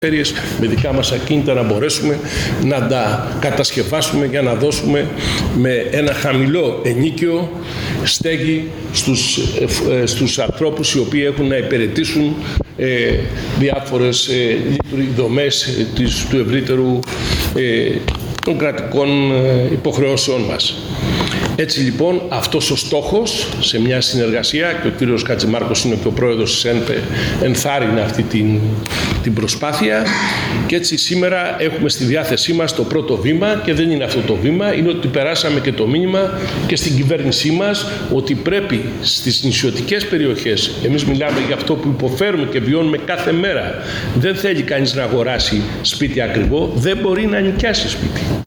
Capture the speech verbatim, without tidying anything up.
με δικά μας ακίνητα να μπορέσουμε να τα κατασκευάσουμε για να δώσουμε με ένα χαμηλό ενοίκιο στέγη στους, ε, στους ανθρώπους οι οποίοι έχουν να υπηρετήσουν ε, διάφορες ε, δομές ε, της, του ευρύτερου ε, των κρατικών ε, υποχρεώσεων μας. Έτσι λοιπόν αυτός ο στόχος σε μια συνεργασία, και ο κύριος Κατζημάρκος είναι και ο πρόεδρος της ΕΝΠΕ, ενθάρρυνε αυτή την, την προσπάθεια, και έτσι σήμερα έχουμε στη διάθεσή μας το πρώτο βήμα, και δεν είναι αυτό το βήμα, είναι ότι περάσαμε και το μήνυμα και στην κυβέρνησή μας ότι πρέπει στις νησιωτικές περιοχές, εμείς μιλάμε για αυτό που υποφέρουμε και βιώνουμε κάθε μέρα, δεν θέλει κανείς να αγοράσει σπίτι ακριβό, δεν μπορεί να νοικιάσει σπίτι.